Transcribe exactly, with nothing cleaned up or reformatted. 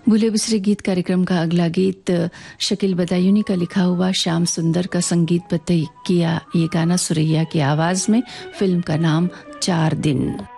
भूले बिसरे गीत कार्यक्रम का अगला गीत शकील बदायूनी का लिखा हुआ, श्याम सुंदर का संगीतबद्ध किया ये गाना सुरैया की आवाज में। फिल्म का नाम चार दिन।